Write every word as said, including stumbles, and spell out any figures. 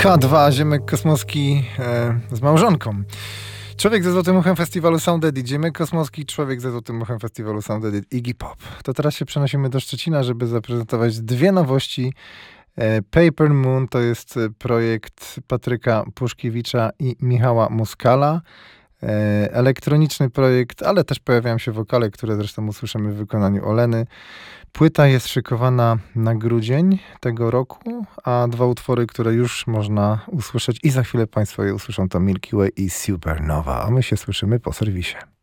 K dwa, Ziemek Kosmowski e, z małżonką. Człowiek ze Złotym Uchem Festiwalu Sound Edit, Ziemek Kosmowski, człowiek ze Złotym Uchem Festiwalu Sound Edit, Iggy Pop. To teraz się przenosimy do Szczecina, żeby zaprezentować dwie nowości. E, Paper Moon to jest projekt Patryka Puszkiewicza i Michała Muskala. E, elektroniczny projekt, ale też pojawiają się wokale, które zresztą usłyszymy w wykonaniu Oleny. Płyta jest szykowana na grudzień tego roku, a dwa utwory, które już można usłyszeć i za chwilę Państwo je usłyszą, to Milky Way i Supernova. A my się słyszymy po serwisie.